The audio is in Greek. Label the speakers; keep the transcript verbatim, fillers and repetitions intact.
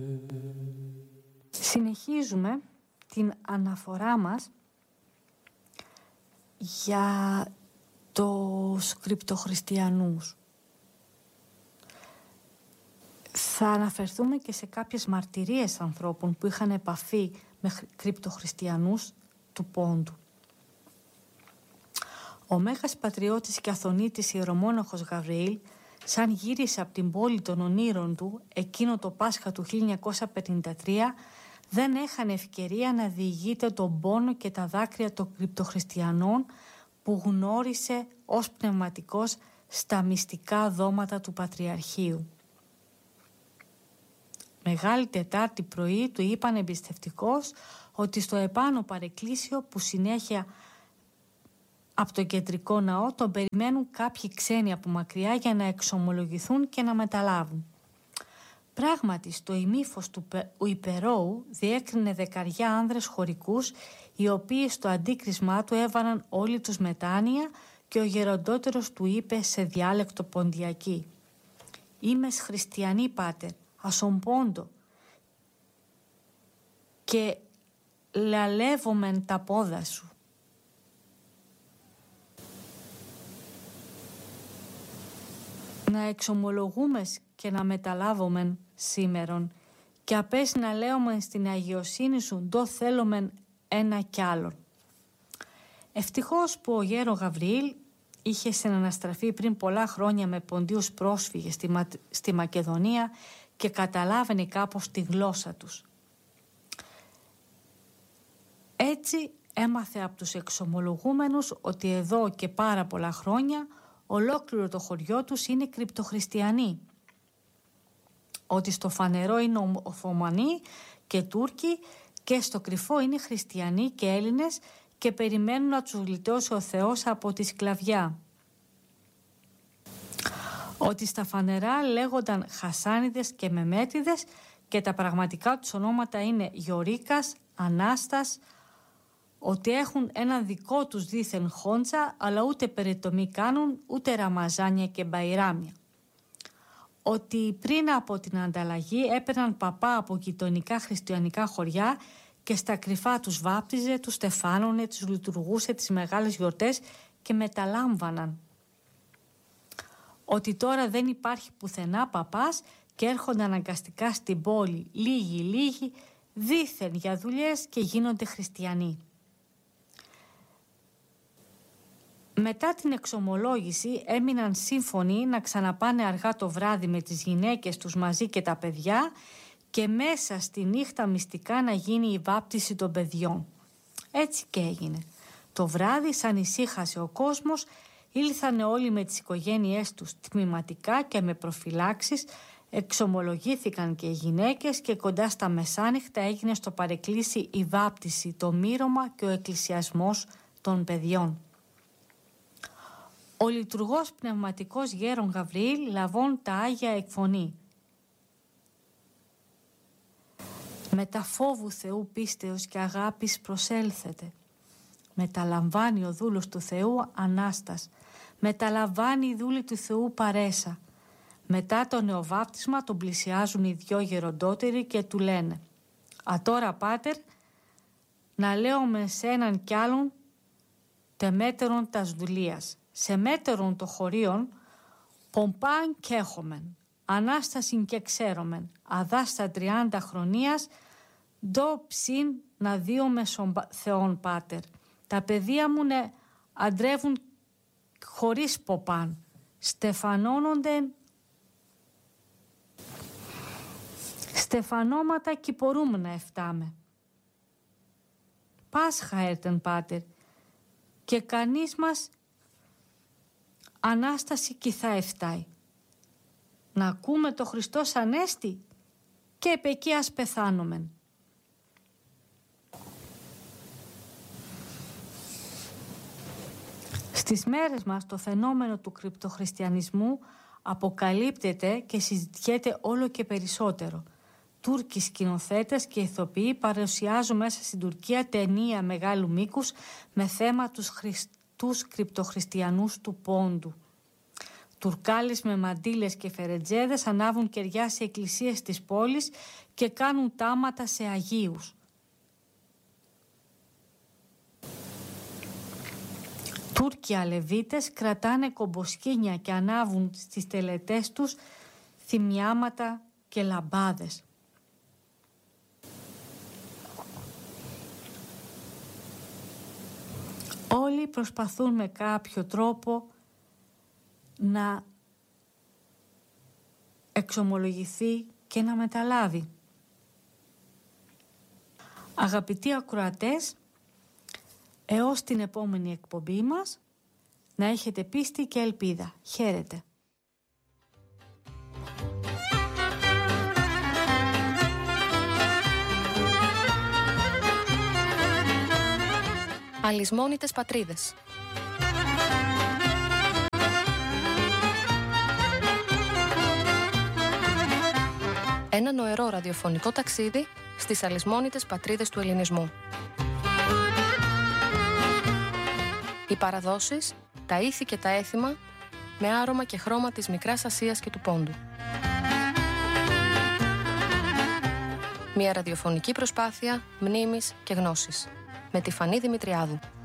Speaker 1: Συνεχίζουμε την αναφορά μας για τους κρυπτοχριστιανούς. Θα αναφερθούμε και σε κάποιες μαρτυρίες ανθρώπων που είχαν επαφή με κρυπτοχριστιανούς του Πόντου. Ο Μέγας Πατριώτης και Αθωνίτης Ιερομόναχος Γαβριήλ, σαν γύρισε από την πόλη των ονείρων του εκείνο το Πάσχα του χίλια εννιακόσια πενήντα τρία, δεν έχανε ευκαιρία να διηγείται τον πόνο και τα δάκρυα των κρυπτοχριστιανών που γνώρισε ως πνευματικός στα μυστικά δώματα του Πατριαρχείου. Μεγάλη Τετάρτη πρωί του είπαν εμπιστευτικός ότι στο επάνω παρεκκλήσιο που συνέχεια από το κεντρικό ναό τον περιμένουν κάποιοι ξένοι από μακριά για να εξομολογηθούν και να μεταλάβουν. Πράγματι, στο ημίφος του υπερώου διέκρινε δεκαριά άνδρες χωρικούς, οι οποίοι στο αντίκρισμά του έβαλαν όλοι τους μετάνοια, και ο γεροντότερος του είπε σε διάλεκτο ποντιακή: «Είμαι χριστιανή, πάτερ, ασον πόντο, και λαλεύομεν τα πόδα σου». Να εξομολογούμε και να μεταλάβομεν σήμερον, και απές να λέομεν στην αγιοσύνη σου ντο θέλομεν ένα κι άλλον. Ευτυχώς που ο γέρο Γαβριήλ είχε συναναστραφεί πριν πολλά χρόνια με ποντίους πρόσφυγες στη, Μα... στη Μακεδονία και καταλάβαινε κάπως τη γλώσσα τους. Έτσι έμαθε από τους εξομολογούμενους ότι εδώ και πάρα πολλά χρόνια ολόκληρο το χωριό τους είναι κρυπτοχριστιανοί, ότι στο φανερό είναι Οθωμανοί και Τούρκοι και στο κρυφό είναι χριστιανοί και Έλληνες και περιμένουν να τους γλιτώσει ο Θεός από τη σκλαβιά. Ότι στα φανερά λέγονταν Χασάνιδες και Μεμέτιδες και τα πραγματικά τους ονόματα είναι Γιορίκας, Ανάστας, ότι έχουν ένα δικό τους δήθεν χόντζα, αλλά ούτε περιτομή κάνουν, ούτε ραμαζάνια και μπαϊράμια. Ότι πριν από την ανταλλαγή έπαιρναν παπά από γειτονικά χριστιανικά χωριά και στα κρυφά τους βάπτιζε, τους στεφάνωνε, τους λειτουργούσε τις μεγάλες γιορτές και μεταλάμβαναν. Ότι τώρα δεν υπάρχει πουθενά παπάς και έρχονται αναγκαστικά στην πόλη λίγοι λίγοι δήθεν για δουλειές και γίνονται χριστιανοί. Μετά την εξομολόγηση έμειναν σύμφωνοι να ξαναπάνε αργά το βράδυ με τις γυναίκες τους μαζί και τα παιδιά και μέσα στη νύχτα μυστικά να γίνει η βάπτιση των παιδιών. Έτσι και έγινε. Το βράδυ, σαν ησύχασε ο κόσμος, ήλθανε όλοι με τις οικογένειές τους τμηματικά και με προφυλάξεις, εξομολογήθηκαν και οι γυναίκες και κοντά στα μεσάνυχτα έγινε στο παρεκκλήσι η βάπτιση, το μύρωμα και ο εκκλησιασμός των παιδιών. Ο λειτουργός πνευματικός γέρον Γαβριήλ λαβών τα Άγια εκφωνεί. Μετα φόβου Θεού πίστεως και αγάπης προσέλθετε. Μεταλαμβάνει ο δούλος του Θεού Ανάστας. Μεταλαμβάνει η δούλη του Θεού Παρέσα. Μετά το νεοβάπτισμα τον πλησιάζουν οι δυο γεροντότεροι και του λένε: «Α τώρα, πάτερ, να λέω με σέναν κι άλλον τεμέτερον τας δουλείας. Σε μέτερον το χωρίον πομπάν κι έχομεν, Ανάστασιν και ξέρομεν, αδάστα τριάντα χρονίας ντο ψήν να δίωμε σον Θεόν, πάτερ. Τα παιδεία μου νε αντρεύουν χωρίς ποπάν, στεφανώνονται στεφανώματα κι μπορούμε να εφτάμε. Πάσχα έρτεν, πάτερ, και κανείς μας Ανάσταση κι θα εφτάει. Να ακούμε το Χριστός Ανέστη και επ' εκεί ας πεθάνομεν». Στις μέρες μας το φαινόμενο του κρυπτοχριστιανισμού αποκαλύπτεται και συζητιέται όλο και περισσότερο. Τούρκοι σκηνοθέτες και ηθοποιοί παρουσιάζουν μέσα στην Τουρκία ταινία μεγάλου μήκους με θέμα τους, χρησ... τους κρυπτοχριστιανούς του Πόντου. Τουρκάλες με μαντήλες και φερετζέδες ανάβουν κεριά σε εκκλησίες της πόλης και κάνουν τάματα σε αγίους. Τούρκοι αλεβίτες κρατάνε κομποσκήνια και ανάβουν στις τελετές τους θυμιάματα και λαμπάδες. Όλοι προσπαθούν με κάποιο τρόπο να εξομολογηθεί και να μεταλάβει. Αγαπητοί ακροατές, έως την επόμενη εκπομπή μας, να έχετε πίστη και ελπίδα. Χαίρετε.
Speaker 2: Αλυσμόνητες πατρίδες. Ένα νοερό ραδιοφωνικό ταξίδι στις αλυσμόνητες πατρίδες του ελληνισμού. Οι παραδόσεις, τα ήθη και τα έθιμα, με άρωμα και χρώμα της Μικράς Ασίας και του Πόντου. Μια ραδιοφωνική προσπάθεια μνήμης και γνώσης. Με τη Φανή Δημητριάδου.